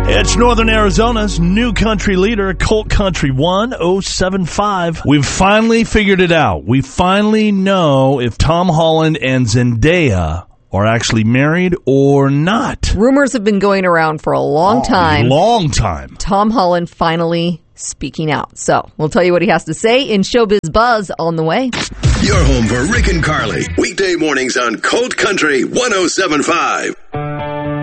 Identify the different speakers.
Speaker 1: It's Northern Arizona's new country leader, Colt Country 1075. We've finally figured it out. We finally know if Tom Holland and Zendaya are actually married or not.
Speaker 2: Rumors have been going around for a long time.
Speaker 1: Long time.
Speaker 2: Tom Holland finally speaking out. So we'll tell you what he has to say in Showbiz Buzz on the way.
Speaker 3: Your home for Rick and Carly. Weekday mornings on Colt Country 1075.